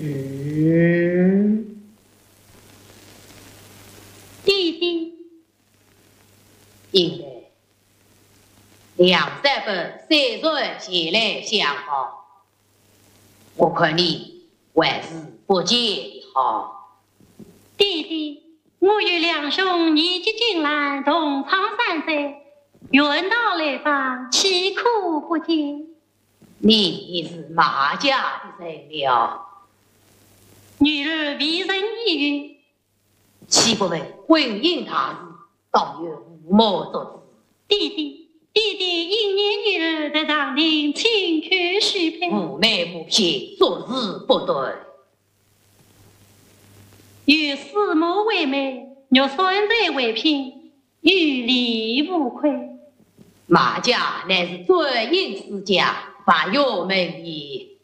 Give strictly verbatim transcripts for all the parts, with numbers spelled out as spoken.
嗯， 弟弟， 应该两三本三岁前来相好，我看你还是不见的好。 弟弟，我与两兄年纪近来同窗三载，远道来访，岂可不见？ 你是马家的人了， 女儿为人已孕， 岂不为婚姻大事，当有无谋作之？ 弟弟，弟弟因念女儿得长定，请求许配。 妩媚不偏，做事不对。 与四母为媒，若孙子为聘，与理无亏。 马家乃是尊英之家，发有门义。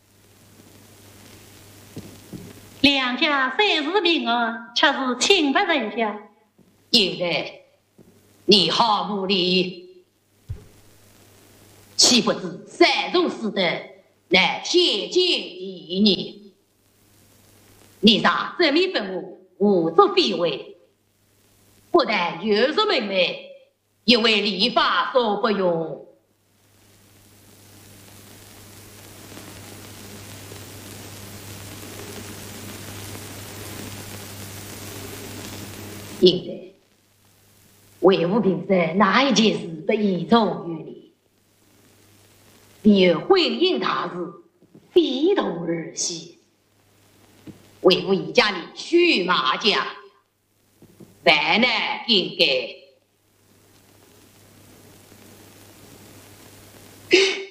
两家虽是平安，却是亲不人家。 应该你好无礼，岂不知三从四德乃天经地义？你让这面分物无足非为，不但有辱门楣，也为礼法所不容。应该为吾平生哪一件事不依从于你？你有婚姻大事，非同儿戏。为吾一家里去马家，万难应该。